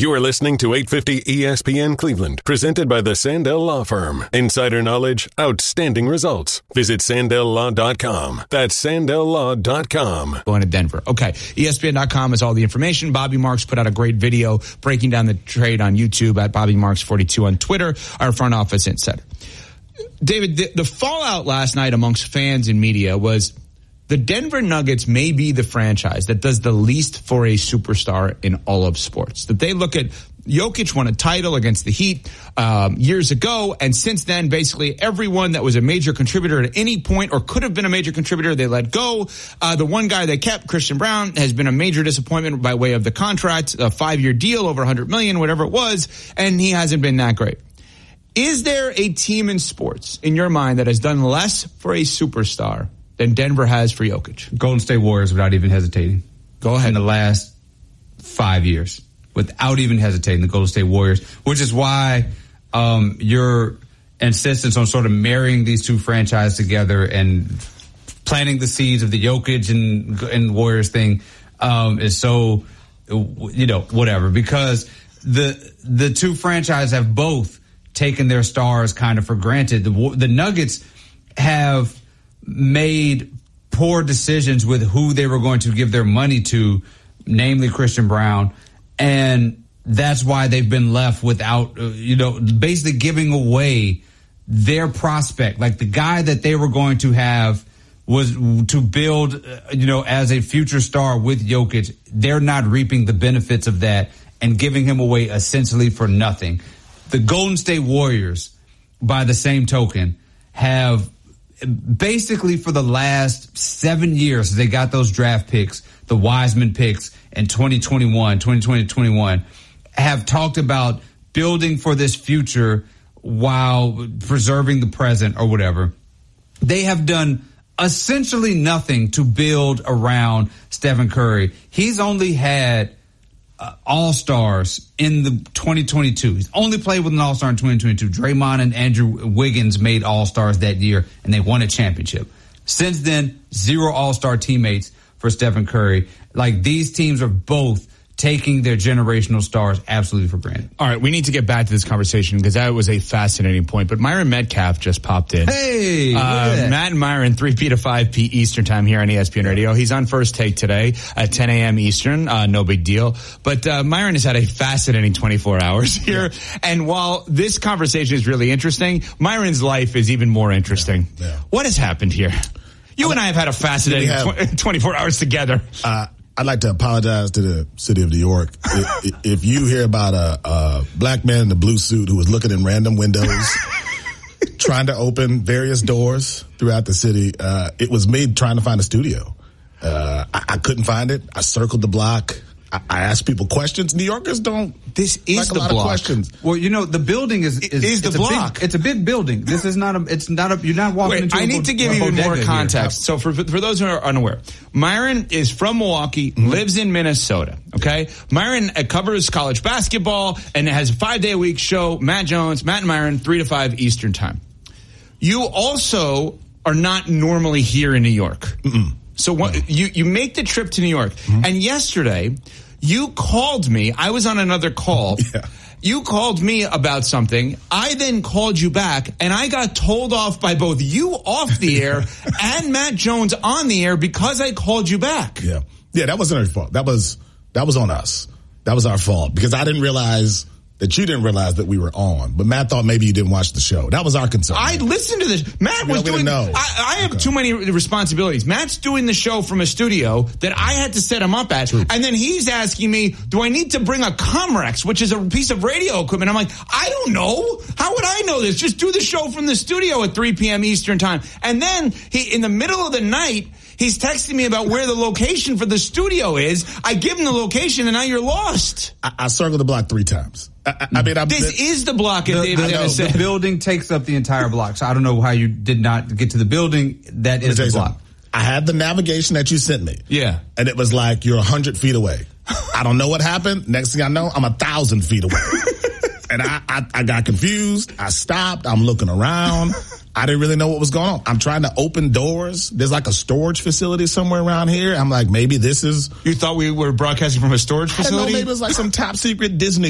You are listening to 850 ESPN Cleveland, presented by the Sandell Law Firm. Insider knowledge, outstanding results. Visit SandellLaw.com. That's SandellLaw.com. Going to Denver. Okay. ESPN.com has all the information. Bobby Marks put out a great video breaking down the trade on YouTube at Bobby Marks42 on Twitter, our front office insider. David, the fallout last night amongst fans and media was the Denver Nuggets may be the franchise that does the least for a superstar in all of sports. That they look at Jokic won a title against the Heat years ago, and since then, basically everyone that was a major contributor at any point or could have been a major contributor, they let go. The one guy they kept, Christian Braun, has been a major disappointment by way of the contract, a 5-year deal, over $100 million, whatever it was, and he hasn't been that great. Is there a team in sports, in your mind, that has done less for a superstar than Denver has for Jokic? Golden State Warriors, without even hesitating. Go ahead. In the last 5 years, without even hesitating, the Golden State Warriors, which is why your insistence on sort of marrying these two franchises together and planting the seeds of the Jokic and Warriors thing is so, whatever. Because the two franchises have both taken their stars kind of for granted. The Nuggets have made poor decisions with who they were going to give their money to, namely Christian Braun, and that's why they've been left without, basically giving away their prospect. Like the guy that they were going to have was to build, as a future star with Jokic. They're not reaping the benefits of that and giving him away essentially for nothing. The Golden State Warriors, by the same token, have basically for the last 7 years, they got those draft picks, the Wiseman picks in 2020-21, have talked about building for this future while preserving the present or whatever. They have done essentially nothing to build around Stephen Curry. He's only had all-stars in the 2022. He's only played with an all-star in 2022. Draymond and Andrew Wiggins made all-stars that year, and they won a championship. Since then, 0 all-star teammates for Stephen Curry. Like, these teams are both taking their generational stars absolutely for granted. All right, we need to get back to this conversation because that was a fascinating point. But Myron Metcalf just popped in. Hey! Matt and Myron, 3P to 5P Eastern time here on ESPN Radio. He's on First Take today at 10 a.m. Eastern. No big deal. But Myron has had a fascinating 24 hours here. Yeah. And while this conversation is really interesting, Myron's life is even more interesting. Yeah. What has happened here? You and I have had a fascinating 24 hours together. I'd like to apologize to the city of New York. If you hear about a black man in a blue suit who was looking in random windows, trying to open various doors throughout the city, it was me trying to find a studio. I couldn't find it. I circled the block. I asked people questions. New Yorkers don't. This is like the a lot block. Of questions. Well, the building is the block. It's a big building. This is not you're not walking into I need to give you even more context. So for those who are unaware, Myron is from Milwaukee, lives in Minnesota. Okay. Myron covers college basketball and has a 5-day-a-week show. Matt and Myron, 3 to 5 Eastern time. You also are not normally here in New York. Mm-mm. So you make the trip to New York, and yesterday you called me. I was on another call. Yeah. You called me about something. I then called you back, and I got told off by both you off the air and Matt Jones on the air because I called you back. Yeah, that wasn't our fault. That was on us. That was our fault because I didn't realize that you didn't realize that we were on, but Matt thought maybe you didn't watch the show. That was our concern. I listened to this. Matt was doing. I have too many responsibilities. Matt's doing the show from a studio that I had to set him up at, True. And then he's asking me, "Do I need to bring a Comrex, which is a piece of radio equipment?" I'm like, "I don't know. How would I know this? Just do the show from the studio at 3 p.m. Eastern time." And then in the middle of the night, he's texting me about where the location for the studio is. I give him the location, and now you're lost. I circled the block 3 times. This is the block. The building takes up the entire block. So I don't know how you did not get to the building. That is the block. I had the navigation that you sent me. Yeah. And it was like, you're 100 feet away. I don't know what happened. Next thing I know, I'm 1,000 feet away. And I got confused. I stopped. I'm looking around. I didn't really know what was going on. I'm trying to open doors. There's like a storage facility somewhere around here. I'm like, maybe this is... You thought we were broadcasting from a storage facility? I don't know, maybe it was like some top secret Disney